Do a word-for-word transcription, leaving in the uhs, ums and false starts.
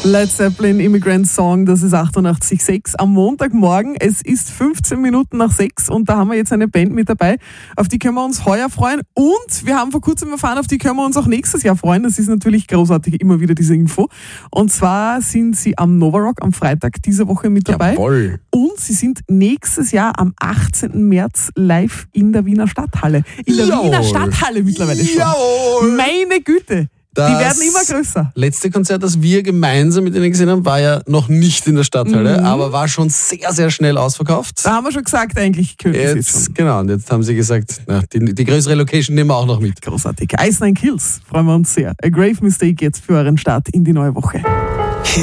Led Zeppelin, Immigrant Song, das ist achtundachtzig Komma sechs am Montagmorgen. Es ist fünfzehn Minuten nach sechs und da haben wir jetzt eine Band mit dabei, auf die können wir uns heuer freuen und wir haben vor kurzem erfahren, auf die können wir uns auch nächstes Jahr freuen. Das ist natürlich großartig, immer wieder diese Info. Und zwar sind sie am Nova Rock am Freitag diese Woche mit dabei. Jawohl. Und sie sind nächstes Jahr am achtzehnten März live in der Wiener Stadthalle. In der Jawohl. Wiener Stadthalle mittlerweile schon. Jawohl. Meine Güte. Das Die werden immer größer. Letzte Konzert, das wir gemeinsam mit ihnen gesehen haben, war ja noch nicht in der Stadthalle, Mhm. aber war schon sehr, sehr schnell ausverkauft. Da haben wir schon gesagt, eigentlich könnte es jetzt Jetzt, schon. genau, und jetzt haben sie gesagt, na, die, die größere Location nehmen wir auch noch mit. Großartig. Ice Nine Kills, freuen wir uns sehr. A Grave Mistake jetzt für euren Start in die neue Woche.